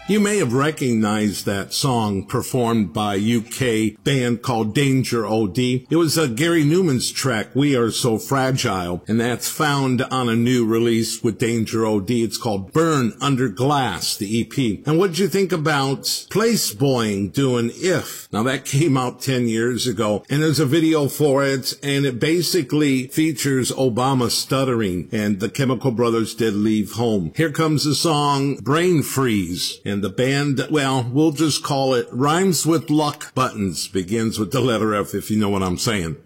You may have recognized that song performed by a UK band called Danger OD. It was Gary Newman's track, We Are So Fragile, and that's found on a new release with Danger OD. It's called Burn Under Glass, the EP. And what did you think about Placeboy doing If? Now that came out 10 years ago, and there's a video for it, and it basically features Obama stuttering, and the Chemical Brothers did Leave Home. Here comes the song Brain Freeze. And the band, well, we'll just call it Rhymes with Luck Buttons. Begins with the letter F, if you know what I'm saying.